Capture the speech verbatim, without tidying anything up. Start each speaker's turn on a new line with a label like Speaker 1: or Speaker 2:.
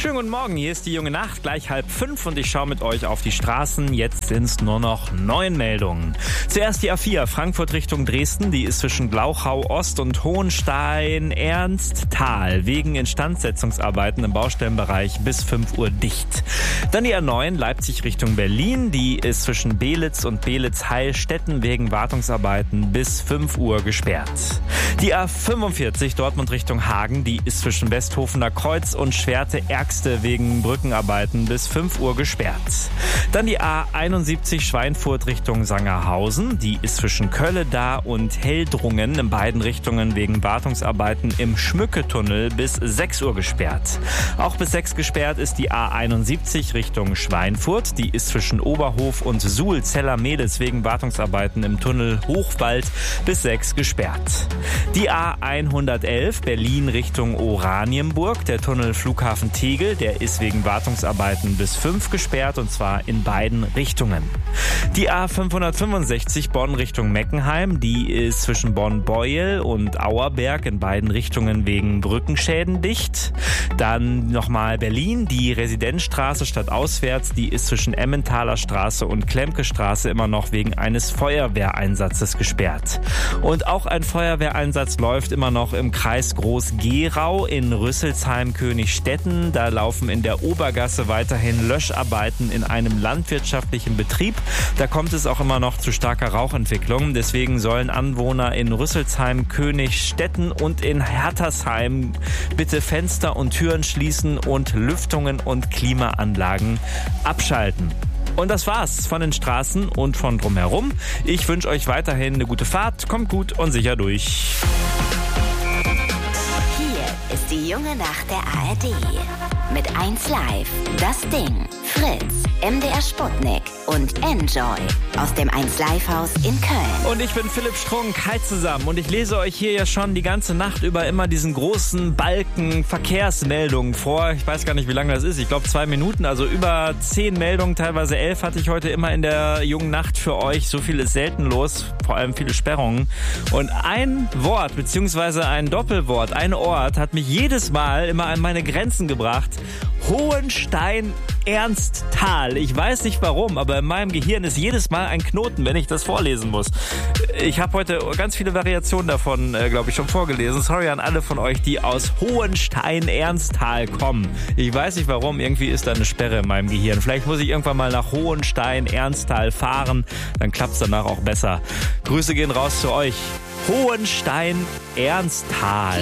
Speaker 1: Schönen guten Morgen, hier ist die junge Nacht, gleich halb fünf und ich schaue mit euch auf die Straßen. Jetzt sind es nur noch neun Meldungen. Zuerst die A vier, Frankfurt Richtung Dresden, die ist zwischen Glauchau Ost und Hohenstein-Ernsttal wegen Instandsetzungsarbeiten im Baustellenbereich bis fünf Uhr dicht. Dann die A neun, Leipzig Richtung Berlin, die ist zwischen Belitz und Belitz-Heilstätten wegen Wartungsarbeiten bis fünf Uhr gesperrt. Die A fünfundvierzig, Dortmund Richtung Hagen, die ist zwischen Westhofener Kreuz und Schwerte-Ergste wegen Brückenarbeiten bis fünf Uhr gesperrt. Dann die A einundsiebzig, Schweinfurt Richtung Sangerhausen, die ist zwischen Kölle-Da und Heldrungen in beiden Richtungen wegen Wartungsarbeiten im Schmücketunnel bis sechs Uhr gesperrt. Auch bis sechs gesperrt ist die A einundsiebzig Richtung Schweinfurt, die ist zwischen Oberhof und Suhl-Zellermedes wegen Wartungsarbeiten im Tunnel Hochwald bis sechs gesperrt. Die A hundertelf, Berlin Richtung Oranienburg, der Tunnel Flughafen Tegel, der ist wegen Wartungsarbeiten bis fünf gesperrt und zwar in beiden Richtungen. Die A fünfhundertfünfundsechzig, Bonn Richtung Meckenheim, die ist zwischen Bonn-Beuel und Auerberg in beiden Richtungen wegen Brückenschäden dicht. Dann nochmal Berlin, die Residenzstraße stadtauswärts, die ist zwischen Emmentaler Straße und Klemke Straße immer noch wegen eines Feuerwehreinsatzes gesperrt. Und auch ein Feuerwehreinsatz läuft immer noch im Kreis Groß-Gerau in Rüsselsheim-Königstetten. Da laufen in der Obergasse weiterhin Löscharbeiten in einem landwirtschaftlichen Betrieb. Da kommt es auch immer noch zu starker Rauchentwicklung. Deswegen sollen Anwohner in Rüsselsheim-Königstetten und in Hertersheim bitte Fenster und Türen schließen und Lüftungen und Klimaanlagen abschalten. Und das war's von den Straßen und von drumherum. Ich wünsche euch weiterhin eine gute Fahrt. Kommt gut und sicher durch.
Speaker 2: Hier ist die junge Nacht der A R D. Mit eins Live, das Ding, Fritz, M D R Sputnik und Enjoy aus dem eins Live Haus in Köln.
Speaker 1: Und ich bin Philipp Strunk, hi zusammen. Und ich lese euch hier ja schon die ganze Nacht über immer diesen großen Balken Verkehrsmeldungen vor. Ich weiß gar nicht, wie lange das ist. Ich glaube zwei Minuten, also über zehn Meldungen, teilweise elf hatte ich heute immer in der jungen Nacht für euch. So viel ist selten los, vor allem viele Sperrungen. Und ein Wort, beziehungsweise ein Doppelwort, ein Ort hat mich jedes Mal immer an meine Grenzen gebracht. Hohenstein-Ernsttal. Ich weiß nicht warum, aber in meinem Gehirn ist jedes Mal ein Knoten, wenn ich das vorlesen muss. Ich habe heute ganz viele Variationen davon, äh, glaube ich, schon vorgelesen. Sorry an alle von euch, die aus Hohenstein-Ernsttal kommen. Ich weiß nicht warum, irgendwie ist da eine Sperre in meinem Gehirn. Vielleicht muss ich irgendwann mal nach Hohenstein-Ernsttal fahren, dann klappt es danach auch besser. Grüße gehen raus zu euch. Hohenstein-Ernsttal.